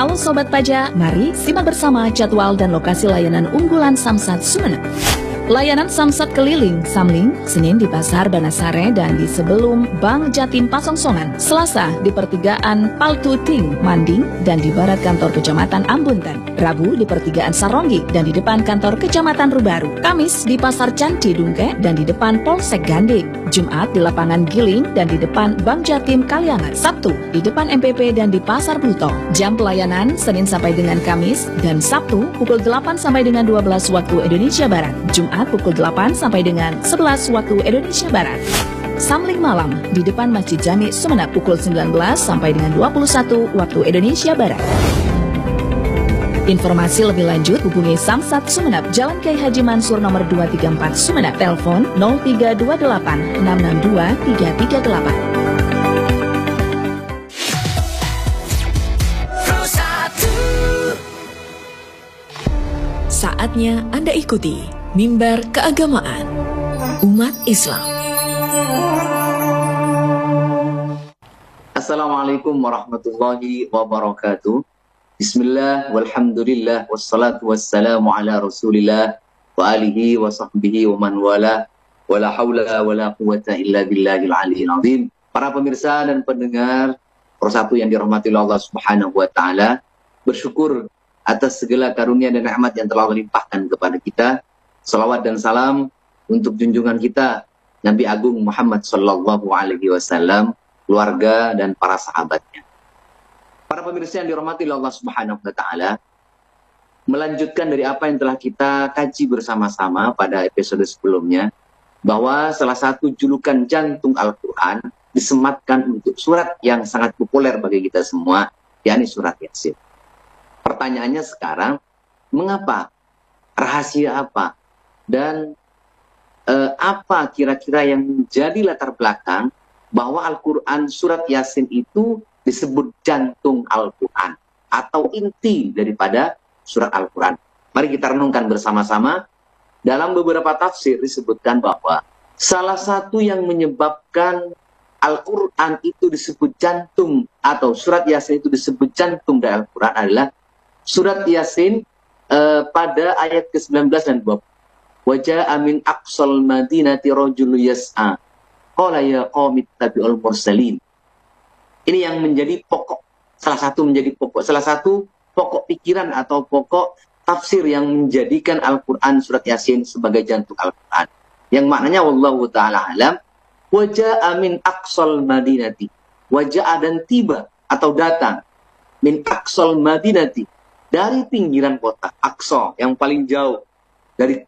Halo Sobat Pajak, mari simak bersama jadwal dan lokasi layanan unggulan Samsat Sumeneb. Layanan Samsat keliling, Samling, Senin di Pasar Banasare dan di sebelum Bank Jatim Pasongsongan, Selasa di Pertigaan Paltuting, Manding dan di barat kantor Kecamatan Ambuntan, Rabu di Pertigaan Saronggi dan di depan kantor Kecamatan Rubaru, Kamis di Pasar Canci Dungke dan di depan Polsek Ganding, Jumat di Lapangan Giling dan di depan Bank Jatim Kaliangan, Sabtu di depan MPP dan di Pasar Buto. Jam pelayanan Senin sampai dengan Kamis dan Sabtu pukul 8 sampai dengan 12 waktu Indonesia Barat, Jumat pukul 8 sampai dengan 11 waktu Indonesia Barat. Samling malam di depan Masjid Jami Sumeneb pukul 19 sampai dengan 21 waktu Indonesia Barat. Informasi lebih lanjut hubungi Samsat Sumeneb, Jalan Kiai Haji Mansur nomor 234 Sumeneb, telepon 0328 662 338. Saatnya Anda ikuti Mimbar Keagamaan Umat Islam. Assalamualaikum warahmatullahi wabarakatuh. Bismillah, walhamdulillah, wassalatu wassalamu ala rasulillah wa alihi wa sahbihi wa man wala, wa la hawla wa la quwata illa billahil aliyil azim. Para pemirsa dan pendengar persatu yang dirahmati Allah subhanahu wa ta'ala, bersyukur atas segala karunia dan rahmat yang telah dilimpahkan kepada kita. Salawat dan salam untuk junjungan kita Nabi Agung Muhammad sallallahu alaihi wasallam, keluarga dan para sahabatnya. Para pemirsa yang dirahmati Allah Subhanahu wa taala, melanjutkan dari apa yang telah kita kaji bersama-sama pada episode sebelumnya, bahwa salah satu julukan jantung Al-Qur'an disematkan untuk surat yang sangat populer bagi kita semua, yakni surat Yasin. Pertanyaannya sekarang, mengapa? Rahasia apa? Dan apa kira-kira yang menjadi latar belakang bahwa Al-Quran surat Yasin itu disebut jantung Al-Quran atau inti daripada surat Al-Quran? Mari kita renungkan bersama-sama. Dalam beberapa tafsir disebutkan bahwa salah satu yang menyebabkan Al-Quran itu disebut jantung atau surat Yasin itu disebut jantung dari Al-Quran adalah surat Yasin pada ayat ke-19 dan 20. Wajah amin aqsal madinati rajulu yas'a qala ya qaumi tabi'ul mursalin. Ini yang menjadi pokok, salah satu pokok pikiran atau pokok tafsir yang menjadikan Al-Quran surat Yasin sebagai jantung Al-Quran. Yang maknanya wallahu ta'ala alam, wajah amin aqsal madinati, wajah dan tiba atau datang, min aqsal madinati, dari pinggiran kota, aqsa yang paling jauh, dari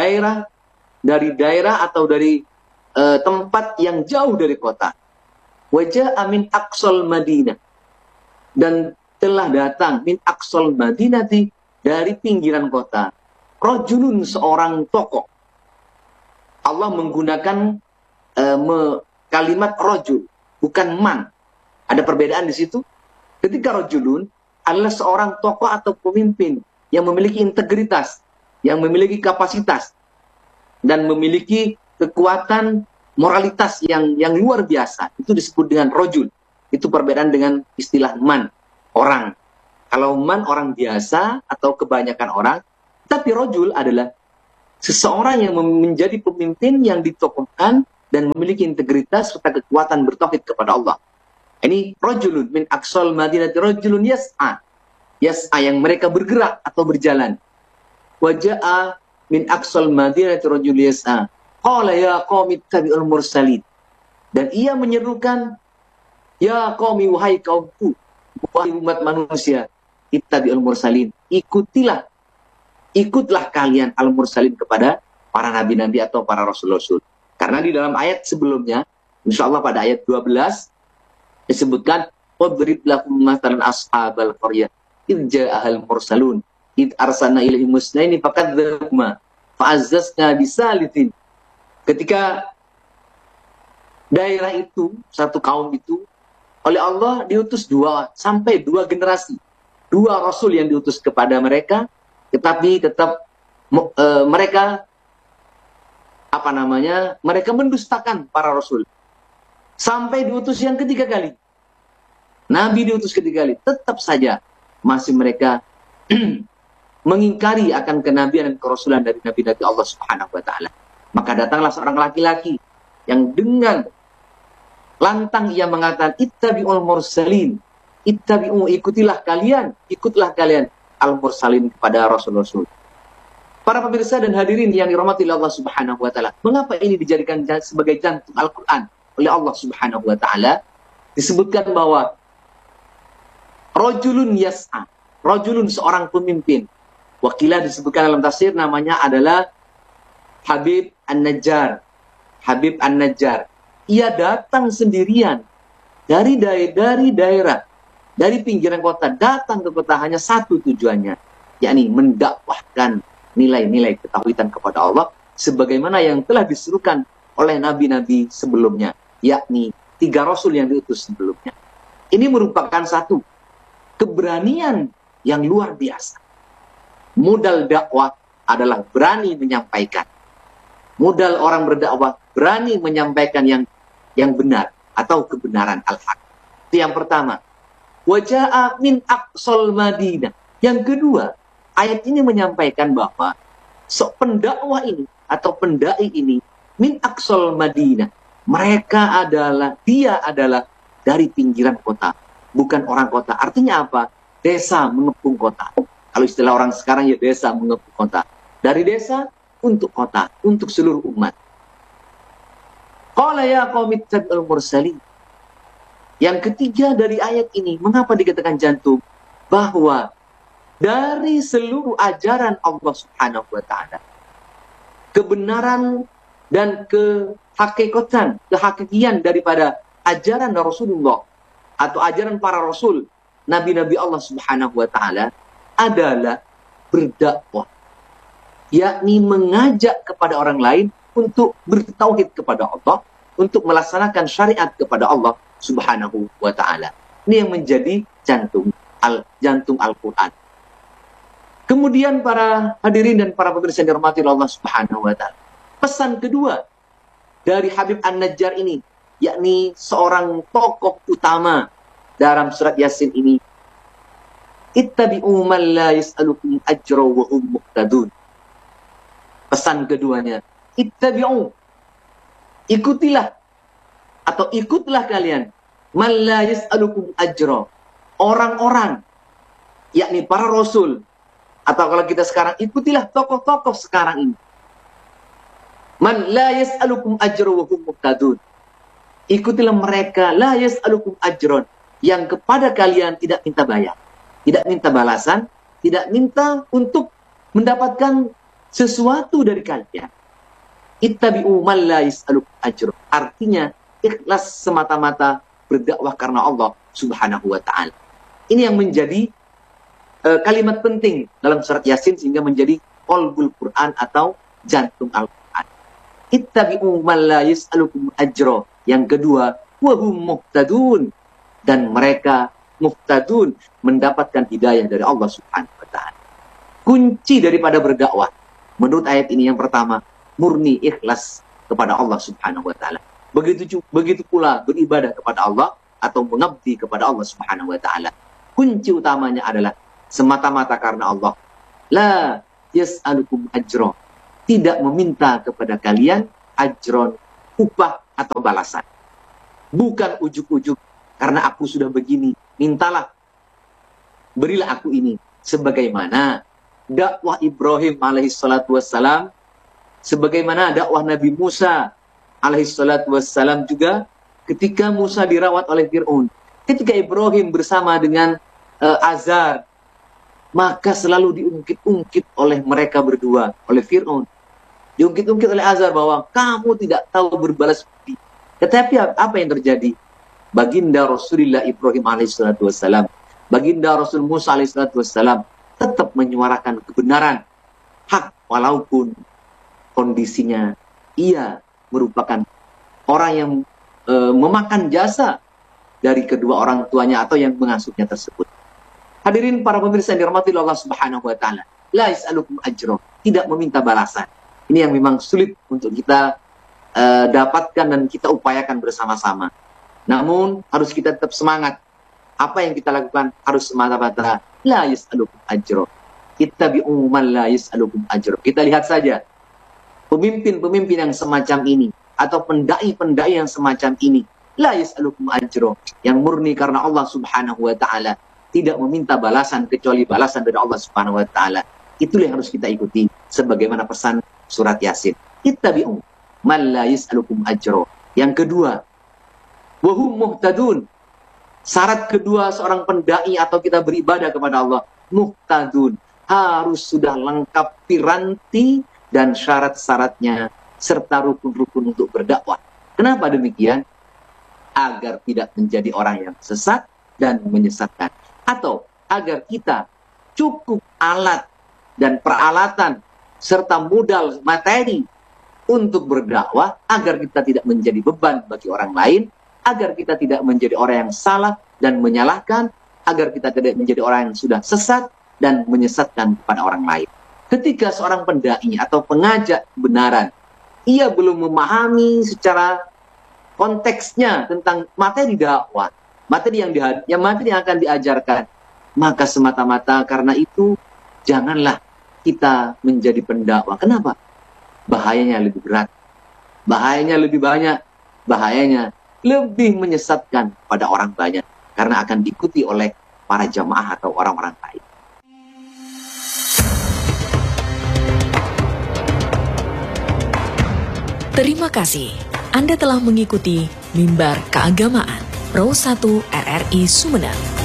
daerah atau dari tempat yang jauh dari kota. Wajah amin aqsal Madinah, dan telah datang min aqsal Madinati, dari pinggiran kota, rajulun, seorang tokoh. Allah menggunakan kalimat rajul, bukan man. Ada perbedaan di situ. Ketika rajulun adalah seorang tokoh atau pemimpin yang memiliki integritas, yang memiliki kapasitas dan memiliki kekuatan moralitas yang luar biasa, itu disebut dengan rajul. Itu perbedaan dengan istilah man, orang. Kalau man orang biasa atau kebanyakan orang, tapi rajul adalah seseorang yang menjadi pemimpin yang ditokohkan dan memiliki integritas serta kekuatan bertauhid kepada Allah. Ini rajulun min aqsal madinati rajulun yas'a. Yas'a yang mereka bergerak atau berjalan. Waja'a min aqsal madinati rajul yas'a qala ya qaumi tabi'ul mursalin, dan ia menyerukan, ya qaumi, wahai kaumku, wahai umat manusia, ittabi'ul mursalin, ikutlah kalian al-mursalin, kepada para nabi-nabi atau para rasul-rasul. Karena di dalam ayat sebelumnya, insyaallah pada ayat 12 disebutkan wadrib lakum mathalan ashabal qaryah idh ja'ahal mursalun id arsalna ilaihim musnaini fakadzdzabuma fa'azzazna bisalisin. Ketika daerah itu, satu kaum itu, oleh Allah diutus sampai dua generasi, dua rasul yang diutus kepada mereka, tetapi tetap mereka mereka mendustakan para rasul. Sampai diutus yang ketiga kali, Nabi diutus ketiga kali, tetap saja masih mereka mengingkari akan kenabian dan kerasulan dari nabi-nabi Allah Subhanahu wa taala. Maka datanglah seorang laki-laki yang dengan lantang ia mengatakan, ittabi'ul mursalin, ikutlah kalian al-mursalin, kepada rasul-rasul. Para pemirsa dan hadirin yang dirahmati Allah Subhanahu wa taala, mengapa ini dijadikan sebagai jantung Al-Qur'an oleh Allah Subhanahu wa taala? Disebutkan bahwa rajulun yas'a, rajulun seorang pemimpin. Wakilah disebutkan dalam tafsir namanya adalah Habib An-Najjar. Habib An-Najjar. Ia datang sendirian dari daerah, dari pinggiran kota, datang ke kota hanya satu tujuannya, yakni mendakwahkan nilai-nilai ketauhidan kepada Allah sebagaimana yang telah disuruhkan oleh nabi-nabi sebelumnya, yakni 3 rasul yang diutus sebelumnya. Ini merupakan satu keberanian yang luar biasa. Modal dakwah adalah berani menyampaikan. Modal orang berdakwah berani menyampaikan yang benar atau kebenaran al-haq. Itu yang pertama. Waja'a min aqsal Madinah. Yang kedua, ayat ini menyampaikan bahwa pendakwah ini atau pendai ini min aqsal Madinah. Dia adalah dari pinggiran kota, bukan orang kota. Artinya apa? Desa mengepung kota. Kalau istilah orang sekarang ya desa mengepung kota. Dari desa untuk kota, untuk seluruh umat. Qala ya qaumi ittabi'ul mursalin. Yang ketiga dari ayat ini, mengapa dikatakan jantung? Bahwa dari seluruh ajaran Allah Subhanahu wa taala, kebenaran dan kehakikian daripada ajaran Rasulullah atau ajaran para rasul, nabi-nabi Allah Subhanahu wa taala adalah berdakwah, yakni mengajak kepada orang lain untuk bertauhid kepada Allah, untuk melaksanakan syariat kepada Allah Subhanahu wa taala. Ini yang menjadi jantung Al-Qur'an. Kemudian para hadirin dan para pemirsa yang dirahmati Allah Subhanahu wa taala. Pesan kedua dari Habib An-Najjar ini, yakni seorang tokoh utama dalam surat Yasin ini. Ittabi'u man la yas'alukum ajra wa hum muhtadun. Pesan keduanya, ittabi'u, ikutilah atau ikutlah kalian man la yas'alukum ajra, orang-orang, yakni para rasul, atau kalau kita sekarang ikutilah tokoh-tokoh sekarang ini. Man la yas'alukum ajra wa hum muhtadun. Ikutilah mereka la yas'alukum ajron, yang kepada kalian tidak minta bayar, tidak minta balasan, tidak minta untuk mendapatkan sesuatu dari kalian. Ittabi'u man la yas'alukum ajron. Artinya ikhlas semata-mata berdakwah karena Allah Subhanahu wa taala. Ini yang menjadi kalimat penting dalam surat Yasin sehingga menjadi qalbul Quran atau jantung Al-Quran. Ittabi'u man la yas'alukum ajra. Yang kedua, wa hum muhtadun, dan mereka muhtadun, mendapatkan hidayah dari Allah Subhanahu wa taala. Kunci daripada berdakwah menurut ayat ini yang pertama, murni ikhlas kepada Allah Subhanahu wa taala. Begitu pula beribadah kepada Allah atau mengabdi kepada Allah Subhanahu wa taala. Kunci utamanya adalah semata-mata karena Allah. La yas'alukum ajra. Tidak meminta kepada kalian ajron, upah atau balasan. Bukan ujuk-ujuk karena aku sudah begini, mintalah, berilah aku ini. Sebagaimana dakwah Ibrahim alaihissalatu wassalam, sebagaimana dakwah Nabi Musa alaihissalatu wassalam juga ketika Musa dirawat oleh Fir'aun. Ketika Ibrahim bersama dengan Azar, maka selalu diungkit-ungkit oleh mereka berdua, oleh Fir'aun. Diungkit-ungkit oleh Azar bahwa kamu tidak tahu berbalas budi. Tetapi apa yang terjadi? Baginda Rasulullah Ibrahim alaihissalatu wassalam, baginda Rasul Musa alaihissalatu wassalam tetap menyuarakan kebenaran, hak, walaupun kondisinya ia merupakan orang yang memakan jasa dari kedua orang tuanya atau yang mengasuhnya tersebut. Hadirin para pemirsa yang dirahmati Allah Subhanahu wa taala, la yas'alukum ajra, tidak meminta balasan. Ini yang memang sulit untuk kita dapatkan dan kita upayakan bersama-sama. Namun harus kita tetap semangat Apa yang kita lakukan harus semata-mata la yas'alukum ajro. Ittabi'u man la yas'alukum ajro. Kita lihat saja pemimpin-pemimpin yang semacam ini atau pendai-pendai yang semacam ini, la yas'alukum ajro, yang murni karena Allah Subhanahu wa taala, tidak meminta balasan kecuali balasan dari Allah Subhanahu wa taala. Itulah yang harus kita ikuti sebagaimana pesan surat Yasin. Ittabi'u man la yas'alukum ajro. Yang kedua, wa hum muhtadun. Syarat kedua seorang pendai atau kita beribadah kepada Allah, muhtadun, harus sudah lengkap piranti dan syarat-syaratnya serta rukun-rukun untuk berdakwah. Kenapa demikian? Agar tidak menjadi orang yang sesat dan menyesatkan. Atau agar kita cukup alat dan peralatan serta modal materi untuk berdakwah, agar kita tidak menjadi beban bagi orang lain, agar kita tidak menjadi orang yang salah dan menyalahkan, agar kita tidak menjadi orang yang sudah sesat dan menyesatkan kepada orang lain. Ketika seorang pendai atau pengajak kebenaran, ia belum memahami secara konteksnya tentang materi dakwah, materi yang akan diajarkan, maka semata-mata karena itu janganlah kita menjadi pendakwah. Kenapa? Bahayanya lebih berat, bahayanya lebih banyak, bahayanya lebih menyesatkan pada orang banyak karena akan diikuti oleh para jamaah atau orang-orang lain. Terima kasih Anda telah mengikuti Mimbar Keagamaan Pro 1 RRI Sumeneb.